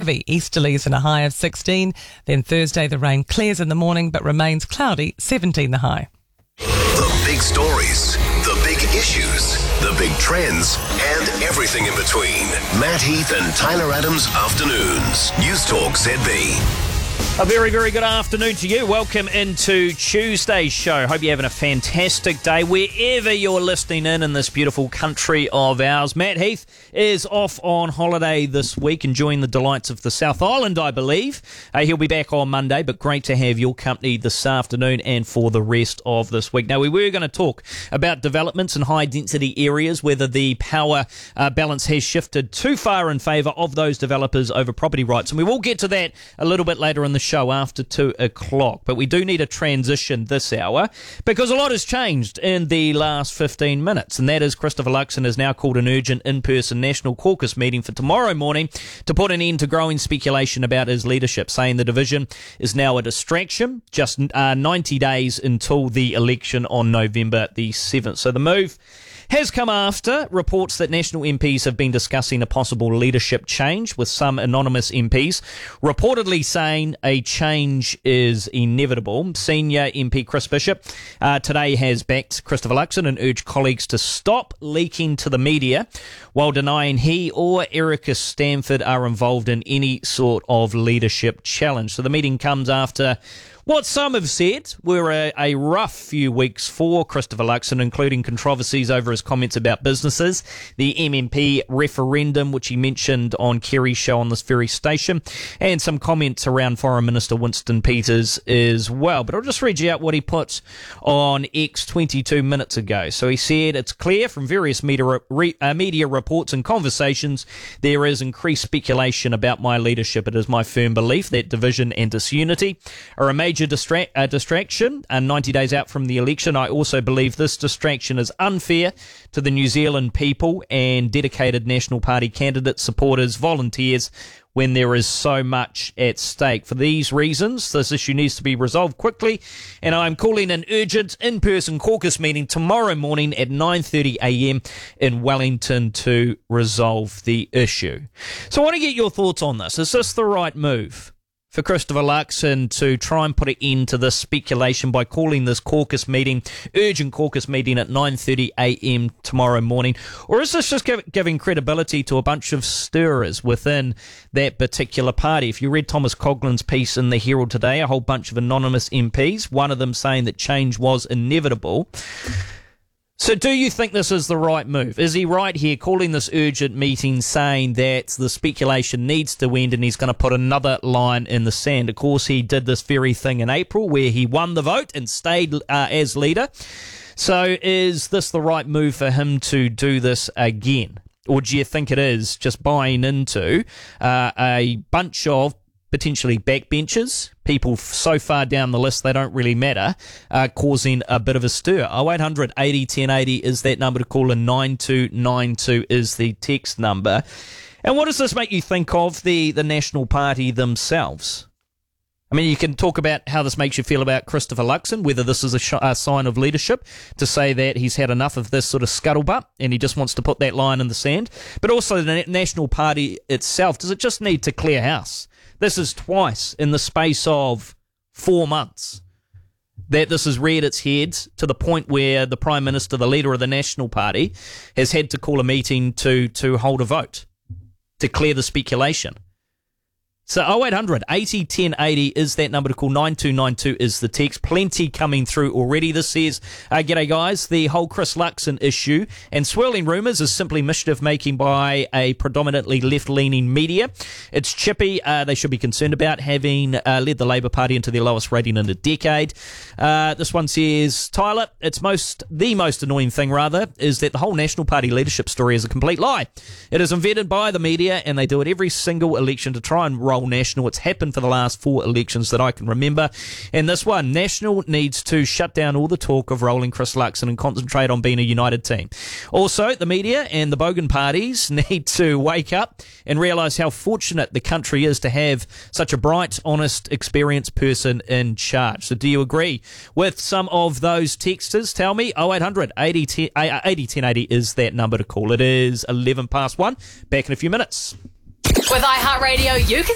heavy easterlies and a high of 16. Then Thursday, the rain clears in the morning but remains cloudy, 17 the high. The big stories, the big issues, the big trends, and everything in between. Matt Heath and Tyler Adams Afternoons. News Talk ZB. A very, very good afternoon to you. Welcome into Tuesday's show. Hope you're having a fantastic day wherever you're listening in this beautiful country of ours. Matt Heath is off on holiday this week, enjoying the delights of the South Island, I believe. He'll be back on Monday, but great to have your company this afternoon and for the rest of this week. Now, we were going to talk about developments in high-density areas, whether the power balance has shifted too far in favour of those developers over property rights. And we will get to that a little bit later in the show after 2 o'clock, but we do need a transition this hour because a lot has changed in the last 15 minutes, and that is Christopher Luxon has now called an urgent in-person National Caucus meeting for tomorrow morning to put an end to growing speculation about his leadership, saying the division is now a distraction just 90 days until the election on November the 7th. So the move has come after reports that National MPs have been discussing a possible leadership change, with some anonymous MPs reportedly saying a change is inevitable. Senior MP Chris Bishop today has backed Christopher Luxon and urged colleagues to stop leaking to the media, while denying he or Erica Stanford are involved in any sort of leadership challenge. So the meeting comes after what some have said were a rough few weeks for Christopher Luxon, including controversies over his comments about businesses, the MMP referendum, which he mentioned on Kerry's show on this very station, and some comments around Foreign Minister Winston Peters as well. But I'll just read you out what he put on X 22 minutes ago. So he said, "It's clear from various media reports and conversations there is increased speculation about my leadership. It is my firm belief that division and disunity are a major distraction, and 90 days out from the election. I also believe this distraction is unfair to the New Zealand people and dedicated National Party candidates, supporters, volunteers, when there is so much at stake. For these reasons, this issue needs to be resolved quickly, and I'm calling an urgent in-person caucus meeting tomorrow morning at 9:30 a.m. in Wellington to resolve the issue." So I want to get your thoughts on this. Is this the right move for Christopher Luxon to try and put an end to this speculation by calling this urgent caucus meeting at 9:30 a.m. tomorrow morning? Or is this just giving credibility to a bunch of stirrers within that particular party? If you read Thomas Coughlin's piece in the Herald today, a whole bunch of anonymous MPs, one of them saying that change was inevitable. So do you think this is the right move? Is he right here calling this urgent meeting, saying that the speculation needs to end and he's going to put another line in the sand? Of course, he did this very thing in April where he won the vote and stayed as leader. So is this the right move for him to do this again? Or do you think it is just buying into a bunch of potentially backbenchers, people so far down the list they don't really matter, causing a bit of a stir? 0800 80 1080 is that number to call, and 9292 is the text number. And what does this make you think of the National Party themselves? I mean, you can talk about how this makes you feel about Christopher Luxon, whether this is a sign of leadership to say that he's had enough of this sort of scuttlebutt and he just wants to put that line in the sand. But also the National Party itself, does it just need to clear house? This is twice in the space of 4 months that this has reared its head to the point where the Prime Minister, the leader of the National Party, has had to call a meeting to hold a vote to clear the speculation. So 0800 80 1080 is that number to call. 9292 is the text. Plenty coming through already. This says, g'day guys, the whole Chris Luxon issue and swirling rumours is simply mischief making by a predominantly left-leaning media. It's chippy. They should be concerned about having led the Labour Party into their lowest rating in a decade. This one says, Tyler, the most annoying thing is that the whole National Party leadership story is a complete lie. It is invented by the media and they do it every single election to try and roll National. It's happened for the last 4 elections that I can remember. And this one, National needs to shut down all the talk of rolling Chris Luxon and concentrate on being a united team. Also, the media and the bogan parties need to wake up and realise how fortunate the country is to have such a bright, honest, experienced person in charge. So do you agree with some of those texters? Tell me. 0800 80 1080 is that number to call. It is 11 past 1. Back in a few minutes. With iHeartRadio, you can